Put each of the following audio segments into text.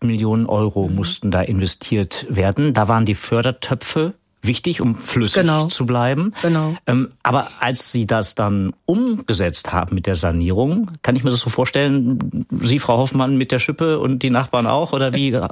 Millionen Euro mussten da investiert werden. Da waren die Fördertöpfe wichtig, um flüssig zu bleiben. Genau. Aber als Sie das dann umgesetzt haben mit der Sanierung, kann ich mir das so vorstellen, Sie, Frau Hoffmann, mit der Schippe und die Nachbarn auch? Oder wie war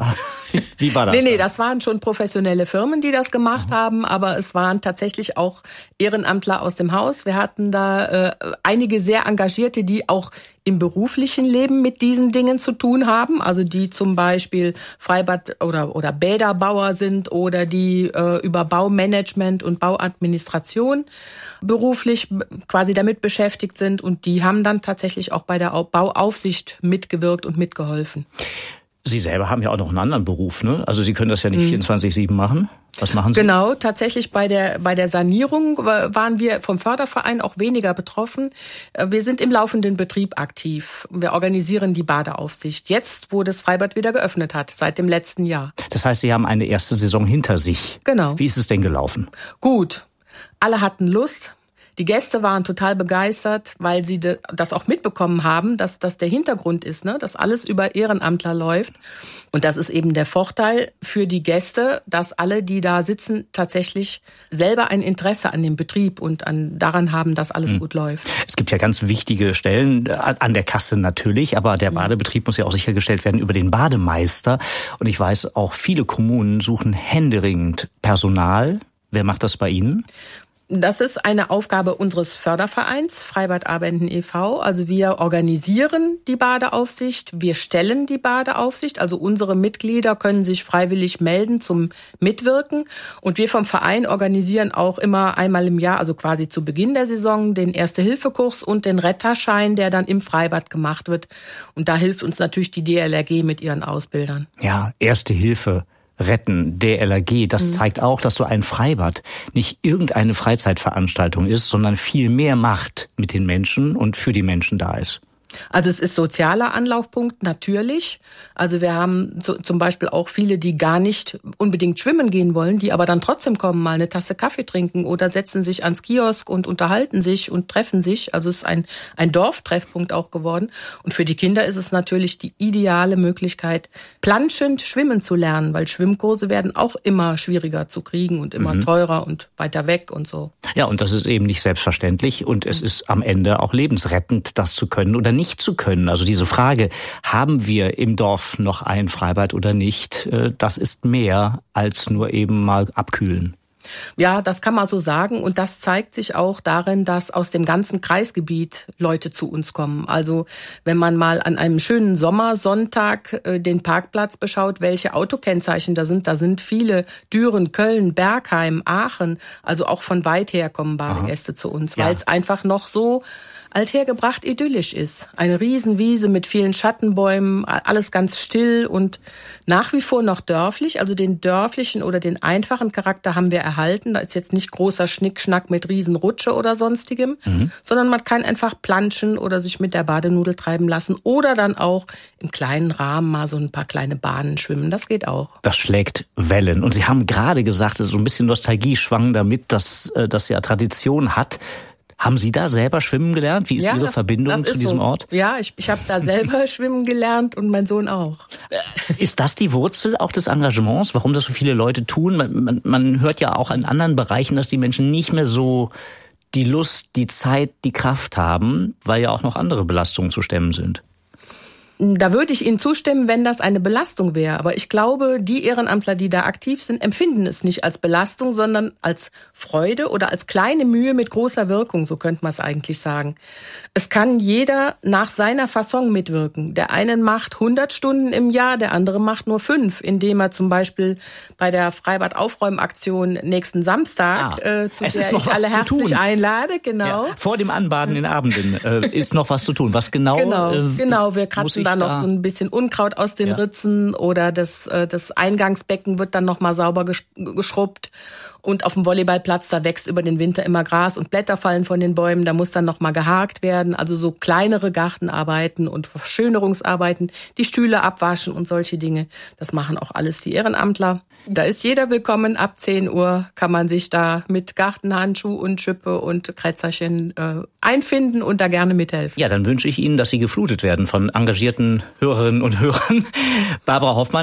das? Nee, das waren schon professionelle Firmen, die das gemacht haben, aber es waren tatsächlich auch Ehrenamtler aus dem Haus. Wir hatten da einige sehr Engagierte, die auch im beruflichen Leben mit diesen Dingen zu tun haben, also die zum Beispiel Freibad- oder Bäderbauer sind oder die über Baumanagement und Bauadministration beruflich quasi damit beschäftigt sind, und die haben dann tatsächlich auch bei der Bauaufsicht mitgewirkt und mitgeholfen. Sie selber haben ja auch noch einen anderen Beruf, ne? Also Sie können das ja nicht 24/7 machen. Was machen Sie? Genau, tatsächlich bei der Sanierung waren wir vom Förderverein auch weniger betroffen. Wir sind im laufenden Betrieb aktiv. Wir organisieren die Badeaufsicht jetzt, wo das Freibad wieder geöffnet hat, seit dem letzten Jahr. Das heißt, Sie haben eine erste Saison hinter sich. Genau. Wie ist es denn gelaufen? Gut. Alle hatten Lust. Die Gäste waren total begeistert, weil sie das auch mitbekommen haben, dass das der Hintergrund ist, ne, dass alles über Ehrenamtler läuft. Und das ist eben der Vorteil für die Gäste, dass alle, die da sitzen, tatsächlich selber ein Interesse an dem Betrieb und daran haben, dass alles gut läuft. Es gibt ja ganz wichtige Stellen an der Kasse natürlich, aber der Badebetrieb muss ja auch sichergestellt werden über den Bademeister. Und ich weiß, auch viele Kommunen suchen händeringend Personal. Wer macht das bei Ihnen? Das ist eine Aufgabe unseres Fördervereins, Freibad Abenden e.V. Also wir organisieren die Badeaufsicht, wir stellen die Badeaufsicht. Also unsere Mitglieder können sich freiwillig melden zum Mitwirken. Und wir vom Verein organisieren auch immer einmal im Jahr, also quasi zu Beginn der Saison, den Erste-Hilfe-Kurs und den Retterschein, der dann im Freibad gemacht wird. Und da hilft uns natürlich die DLRG mit ihren Ausbildern. Ja, Erste Hilfe. Retten, DLRG, das zeigt auch, dass so ein Freibad nicht irgendeine Freizeitveranstaltung ist, sondern viel mehr macht mit den Menschen und für die Menschen da ist. Also es ist sozialer Anlaufpunkt, natürlich. Also wir haben zum Beispiel auch viele, die gar nicht unbedingt schwimmen gehen wollen, die aber dann trotzdem kommen, mal eine Tasse Kaffee trinken oder setzen sich ans Kiosk und unterhalten sich und treffen sich. Also es ist ein Dorftreffpunkt auch geworden. Und für die Kinder ist es natürlich die ideale Möglichkeit, planschend schwimmen zu lernen, weil Schwimmkurse werden auch immer schwieriger zu kriegen und immer teurer und weiter weg und so. Ja, und das ist eben nicht selbstverständlich und es ist am Ende auch lebensrettend, das zu können oder nicht zu können. Also diese Frage, haben wir im Dorf noch ein Freibad oder nicht, das ist mehr als nur eben mal abkühlen. Ja, das kann man so sagen, und das zeigt sich auch darin, dass aus dem ganzen Kreisgebiet Leute zu uns kommen. Also wenn man mal an einem schönen Sommersonntag den Parkplatz beschaut, welche Autokennzeichen da sind viele: Düren, Köln, Bergheim, Aachen, also auch von weit her kommen Badegäste zu uns, weil es einfach noch so althergebracht idyllisch ist. Eine Riesenwiese mit vielen Schattenbäumen, alles ganz still und nach wie vor noch dörflich. Also den dörflichen oder den einfachen Charakter haben wir erhalten. Da ist jetzt nicht großer Schnickschnack mit Riesenrutsche oder sonstigem, sondern man kann einfach planschen oder sich mit der Badenudel treiben lassen oder dann auch im kleinen Rahmen mal so ein paar kleine Bahnen schwimmen. Das geht auch. Das schlägt Wellen. Und Sie haben gerade gesagt, so ein bisschen Nostalgie schwang damit, dass das ja Tradition hat. Haben Sie da selber schwimmen gelernt? Wie ist Ihre Verbindung zu diesem Ort? Ja, ich habe da selber schwimmen gelernt und mein Sohn auch. Ist das die Wurzel auch des Engagements, warum das so viele Leute tun? Man hört ja auch in anderen Bereichen, dass die Menschen nicht mehr so die Lust, die Zeit, die Kraft haben, weil ja auch noch andere Belastungen zu stemmen sind. Da würde ich Ihnen zustimmen, wenn das eine Belastung wäre. Aber ich glaube, die Ehrenamtler, die da aktiv sind, empfinden es nicht als Belastung, sondern als Freude oder als kleine Mühe mit großer Wirkung, so könnte man es eigentlich sagen. Es kann jeder nach seiner Fasson mitwirken. Der eine macht 100 Stunden im Jahr, der andere macht nur 5, indem er zum Beispiel bei der Freibad-Aufräumaktion nächsten Samstag, zu der ich alle herzlich einlade, genau. Ja, vor dem Anbaden in Abenden ist noch was zu tun. Was genau? Genau, wir kratzen da noch so ein bisschen Unkraut aus den Ritzen oder das Eingangsbecken wird dann noch mal sauber geschrubbt. Und auf dem Volleyballplatz, da wächst über den Winter immer Gras und Blätter fallen von den Bäumen. Da muss dann noch mal gehakt werden. Also so kleinere Gartenarbeiten und Verschönerungsarbeiten, die Stühle abwaschen und solche Dinge. Das machen auch alles die Ehrenamtler. Da ist jeder willkommen. Ab 10 Uhr kann man sich da mit Gartenhandschuh und Schippe und Krätzerchen einfinden und da gerne mithelfen. Ja, dann wünsche ich Ihnen, dass Sie geflutet werden von engagierten Hörerinnen und Hörern. Barbara Hoffmann.